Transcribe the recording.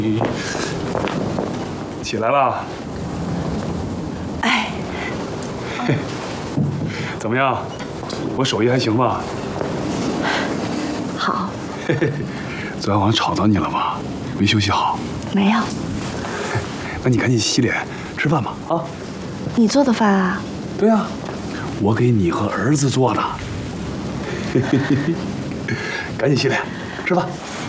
起来了。 哎， 怎么样？我手艺还行吧？ 好。 昨天晚上吵到你了吗？没休息好？ 没有。 那你赶紧洗脸吃饭吧。啊？ 你做的饭啊？ 对啊，我给你和儿子做的。赶紧洗脸，吃饭。